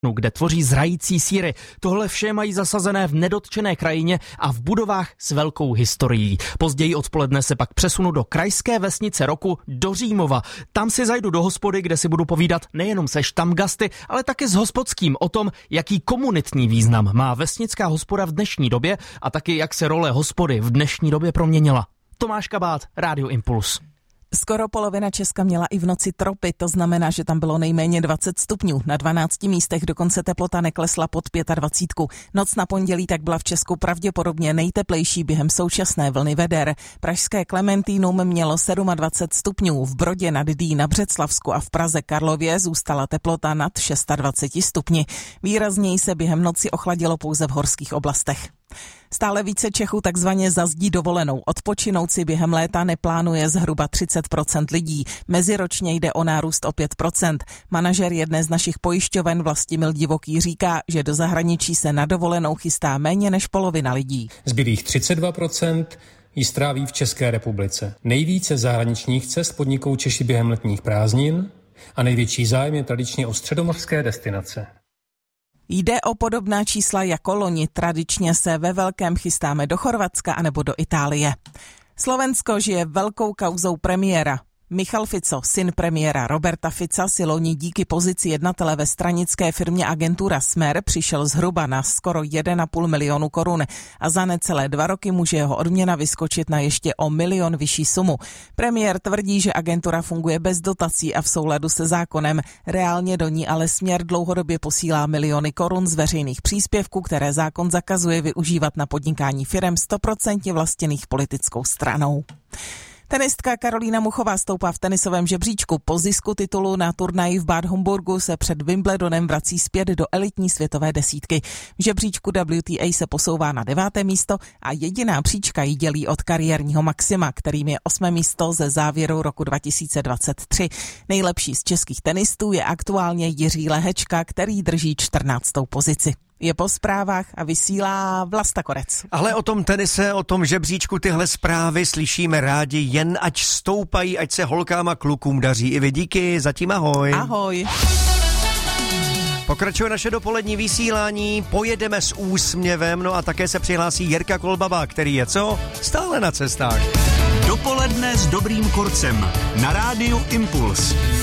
kde tvoří zrající sýry. Tohle vše mají zasazené v nedotčené krajině a v budovách s velkou historií. Později odpoledne se pak přesunu do krajské vesnice roku do Římova. Tam si zajdu do hospody, kde si budu povídat nejenom se štamgasty, ale taky s hospodským o tom, jaký komunitní význam má vesnická hospoda v dnešní době a taky jak se role hospody v dnešní době proměnila. Tomáš Kabát, Rádio Impuls. Skoro polovina Česka měla i v noci tropy, to znamená, že tam bylo nejméně 20 stupňů. Na 12 místech dokonce teplota neklesla pod 25. Noc na pondělí tak byla v Česku pravděpodobně nejteplejší během současné vlny veder. Pražské Klementínum mělo 27 stupňů, v Brodě nad Dý na Břeclavsku a v Praze Karlově zůstala teplota nad 26 stupni. Výrazněji se během noci ochladilo pouze v horských oblastech. Stále více Čechů takzvaně zazdí dovolenou. Odpočinout si během léta neplánuje zhruba 30% lidí. Meziročně jde o nárůst o 5%. Manažer jedné z našich pojišťoven Vlastimil Divoký říká, že do zahraničí se na dovolenou chystá méně než polovina lidí. Zbylých 32% ji stráví v České republice. Nejvíce zahraničních cest podnikou Češi během letních prázdnin a největší zájem je tradičně o středomořské destinace. Jde o podobná čísla jako loni. Tradičně se ve velkém chystáme do Chorvatska anebo do Itálie. Slovensko žije velkou kauzou premiéra. Michal Fico, syn premiéra Roberta Fica, si loni díky pozici jednatele ve stranické firmě agentura Smer přišel zhruba na skoro 1,5 milionu korun a za necelé 2 roky může jeho odměna vyskočit na ještě o 1 milion vyšší sumu. Premiér tvrdí, že agentura funguje bez dotací a v souladu se zákonem. Reálně do ní ale Směr dlouhodobě posílá miliony korun z veřejných příspěvků, které zákon zakazuje využívat na podnikání firem 100% vlastněných politickou stranou. Tenistka Karolína Muchová stoupá v tenisovém žebříčku. Po zisku titulu na turnaji v Bad Homburgu se před Wimbledonem vrací zpět do elitní světové desítky. V žebříčku WTA se posouvá na 9. místo a jediná příčka ji dělí od kariérního maxima, kterým je 8. místo ze závěru roku 2023. Nejlepší z českých tenistů je aktuálně Jiří Lehečka, který drží 14. pozici. Je po zprávách a vysílá Vlasta Korec. Ale o tom tenise, o tom žebříčku tyhle zprávy slyšíme rádi, jen ať stoupají, ať se holkám a klukům daří. I vy díky, zatím ahoj. Ahoj. Pokračuje naše dopolední vysílání, pojedeme s úsměvem, no a také se přihlásí Jirka Kolbaba, který je co? Stále na cestách. Dopoledne s dobrým kurcem na Rádiu Impuls.